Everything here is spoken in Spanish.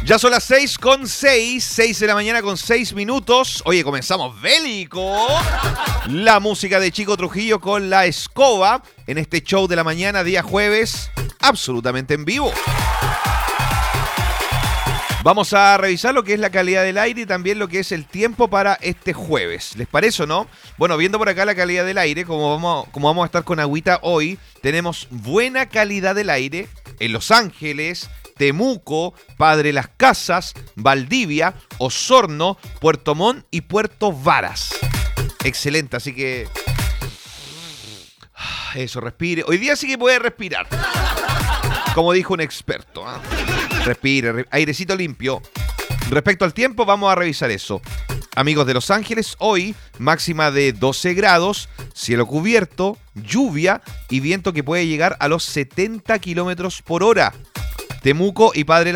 Ya son las 6 de la mañana con 6 minutos. Oye, comenzamos bélico. La música de Chico Trujillo con La Escoba en este show de la mañana, día jueves, absolutamente en vivo. Vamos a revisar lo que es la calidad del aire y también lo que es el tiempo para este jueves. ¿Les parece o no? Bueno, viendo por acá la calidad del aire, como vamos a estar con agüita hoy, tenemos buena calidad del aire en Los Ángeles, Temuco, Padre Las Casas, Valdivia, Osorno, Puerto Montt y Puerto Varas. Excelente, así que... Eso, respire. Hoy día sí que puede respirar. Como dijo un experto, ¿eh? Respire, airecito limpio. Respecto al tiempo, vamos a revisar eso. Amigos de Los Ángeles, hoy máxima de 12 grados, cielo cubierto, lluvia y viento que puede llegar a los 70 kilómetros por hora. Temuco y Padre